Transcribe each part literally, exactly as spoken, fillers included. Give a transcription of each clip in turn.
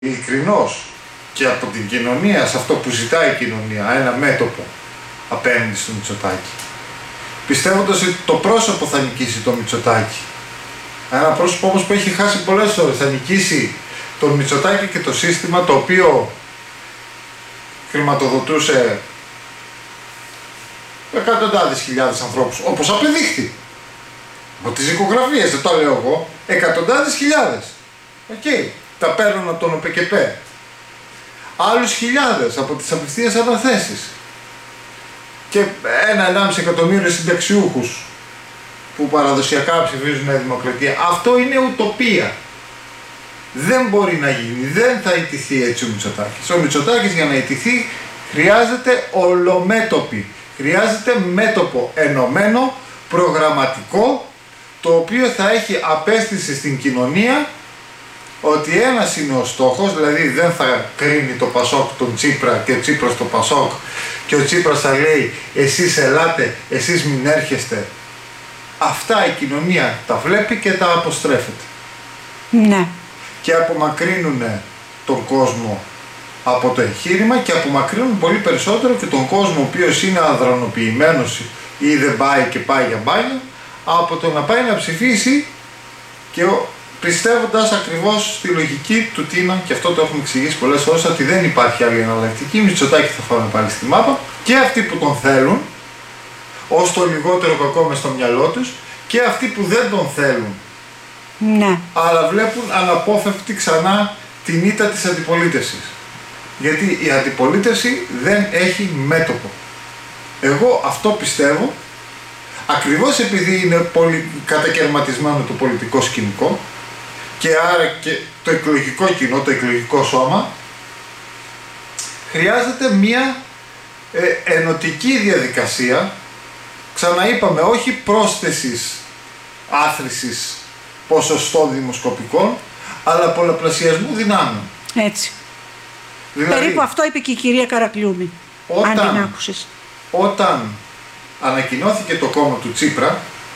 ειλικρινώς και από την κοινωνία, σε αυτό που ζητάει η κοινωνία, ένα μέτωπο απέναντι στο Μητσοτάκη. Πιστεύοντας ότι το πρόσωπο θα νικήσει το Μητσοτάκη. Ένα πρόσωπο όμως που έχει χάσει πολλές ώρες, θα νικήσει τον Μητσοτάκη και το σύστημα το οποίο χρηματοδοτούσε εκατοντάδες χιλιάδες ανθρώπους, όπως απεδείχθη από τις εικογραφίες, δεν το λέω εγώ, εκατοντάδες χιλιάδες. Οκ, okay. Τα παίρνουν από τον ΟΠΕΚΕΠΕ. Άλλους χιλιάδες από τις απευθείας αναθέσεις. Και ένα ενάμιση εκατομμύριο συνταξιούχους που παραδοσιακά ψηφίζουν Νέα Δημοκρατία. Αυτό είναι ουτοπία. Δεν μπορεί να γίνει, δεν θα ιτηθεί έτσι ο Μητσοτάκης. Ο Μητσοτάκης για να ιτηθεί χρειάζεται ολομέτωπη. Χρειάζεται μέτωπο ενωμένο, προγραμματικό, το οποίο θα έχει απέστηση στην κοινωνία ότι ένας είναι ο στόχος, δηλαδή δεν θα κρίνει το Πασόκ τον Τσίπρα και ο Τσίπρας το Πασόκ και ο Τσίπρας θα λέει εσείς ελάτε, εσείς μην έρχεστε. Αυτά η κοινωνία τα βλέπει και τα αποστρέφεται. Ναι. Και απομακρύνουν τον κόσμο από το εγχείρημα και απομακρύνουν πολύ περισσότερο και τον κόσμο ο οποίος είναι αδρανοποιημένος ή δεν πάει και πάει για μπάνιο από το να πάει να ψηφίσει και πιστεύοντας ακριβώς στη λογική του Τίνα, και αυτό το έχουμε εξηγήσει πολλές φορές, ότι δεν υπάρχει άλλη εναλλακτική. Μητσοτάκη θα φάνε πάλι στη μάπα και αυτοί που τον θέλουν ως το λιγότερο κακό μες στο μυαλό τους και αυτοί που δεν τον θέλουν. Ναι. Αλλά βλέπουν αναπόφευκτη ξανά την ήττα της αντιπολίτευσης. Γιατί η αντιπολίτευση δεν έχει μέτωπο. Εγώ αυτό πιστεύω, ακριβώς επειδή είναι πολύ κατακαιρματισμένο το πολιτικό σκηνικό και άρα και το εκλογικό κοινό, το εκλογικό σώμα, χρειάζεται μία ε, ενωτική διαδικασία, ξαναείπαμε, όχι πρόσθεσης άθροισης ποσοστών δημοσκοπικών, αλλά πολλαπλασιασμού δυνάμεων. Έτσι. Δηλαδή, περίπου αυτό είπε και η κυρία Καρακλιούμη, όταν, αν την άκουσες. Όταν ανακοινώθηκε το κόμμα του Τσίπρα,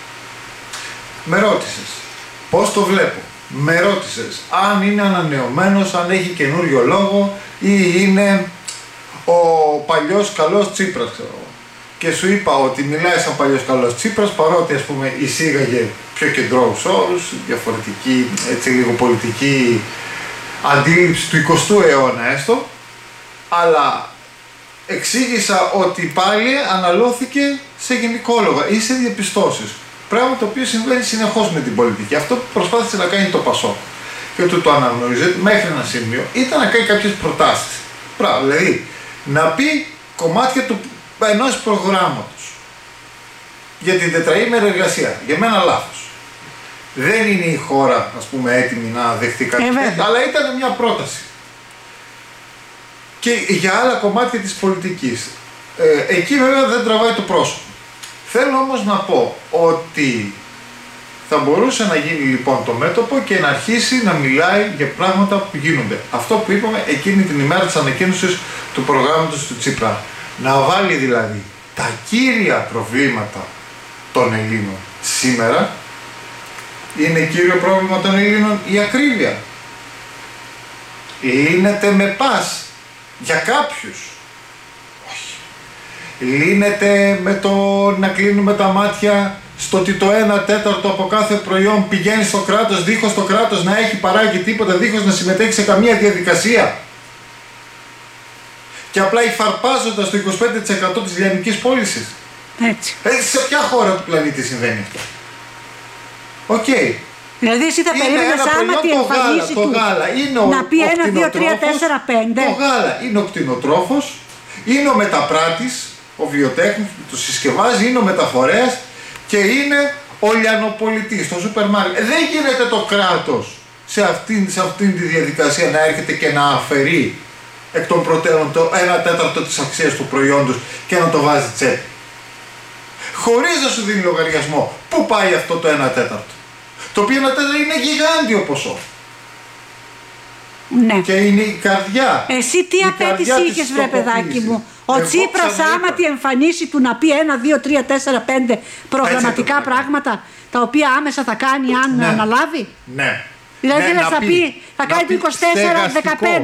με ρώτησες πώς το βλέπω. Με ρώτησες αν είναι ανανεωμένος, αν έχει καινούριο λόγο ή είναι ο παλιός καλός Τσίπρας, ξέρω. Και σου είπα ότι μιλάει σαν παλιός καλός Τσίπρας, παρότι ας πούμε εισήγαγε πιο κεντρώους όρους, διαφορετική, έτσι λίγο πολιτική αντίληψη του εικοστού αιώνα έστω, αλλά εξήγησα ότι πάλι αναλώθηκε σε γενικόλογα ή σε διαπιστώσεις. Πράγμα το οποίο συμβαίνει συνεχώς με την πολιτική. Αυτό που προσπάθησε να κάνει το Πασόκ και ότι το αναγνωρίζει μέχρι ένα σημείο ήταν να κάνει κάποιες προτάσεις. Πράγμα, δηλαδή να πει κομμάτια του ενός προγράμματος για την τετραήμερη εργασία. Για μένα λάθος. Δεν είναι η χώρα, ας πούμε, έτοιμη να δεχτεί κάτι τέτοιο, αλλά ήταν μια πρόταση. Και για άλλα κομμάτια της πολιτικής. Ε, εκεί βέβαια δεν τραβάει το πρόσωπο. Θέλω όμως να πω ότι θα μπορούσε να γίνει λοιπόν το μέτωπο και να αρχίσει να μιλάει για πράγματα που γίνονται. Αυτό που είπαμε εκείνη την ημέρα της ανακοίνωσης του προγράμματος του Τσίπρα. Να βάλει δηλαδή τα κύρια προβλήματα των Ελλήνων σήμερα. Είναι κύριο πρόβλημα των Ελλήνων η ακρίβεια. Λύνεται με πας για κάποιους. Όχι. Λύνεται με το να κλείνουμε τα μάτια στο ότι το ένα τέταρτο από κάθε προϊόν πηγαίνει στο κράτος δίχως το κράτος να έχει παράγει τίποτα, δίχως να συμμετέχει σε καμία διαδικασία. Και απλά υφαρπάζοντας το είκοσι πέντε τοις εκατό της λιανικής πώλησης. Έτσι. Ε, σε ποια χώρα του πλανήτη συμβαίνει αυτό. Οκ. Okay. Δηλαδή εσύ θα περίμενες άμα τη εμφανίσει του γάλα, είναι ο, να πει ένα, δύο, τρία, τέσσερα, πέντε. Το γάλα είναι ο κτηνοτρόφος, είναι ο μεταπράτης, ο βιοτέχνης που το συσκευάζει, είναι ο μεταφορέας και είναι ο λιανοπολιτής, το σούπερ μάρκετ. Δεν γίνεται το κράτος σε αυτήν, σε αυτήν τη διαδικασία να έρχεται και να αφαιρεί εκ των προτέρων το ένα τέταρτο της αξίας του προϊόντος και να το βάζει τσέπη. Χωρίς να σου δίνει λογαριασμό πού πάει αυτό το ένα τέταρτο. Το οποίο ένα τέταρτο είναι γιγάντιο ποσό. Ναι. Και είναι η καρδιά. Εσύ τι απέτηση είχες βρε παιδάκι μου. Ο Εγώ Τσίπρας άμα τη εμφανίσει του να πει ένα, δύο, τρία, τέσσερα, πέντε προγραμματικά πράγματα τα οποία άμεσα θα κάνει αν ναι. αναλάβει. Ναι. Δηλαδή Ναι, θέλεις να να πει- πει, θα να κάνει το πει είκοσι τέσσερα στεγαστικό. δεκαπέντε.